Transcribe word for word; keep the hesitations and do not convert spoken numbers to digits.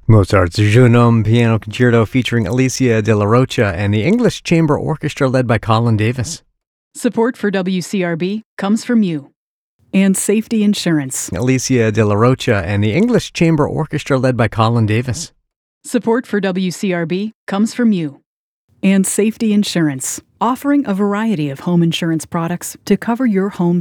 Mozart's Jeune Homme Piano Concerto featuring Alicia de la Rocha and the English Chamber Orchestra led by Colin Davis. Support for W C R B comes from you and Safety Insurance. Alicia de la Rocha and the English Chamber Orchestra led by Colin Davis. Support for W C R B comes from you and Safety Insurance, offering a variety of home insurance products to cover your home's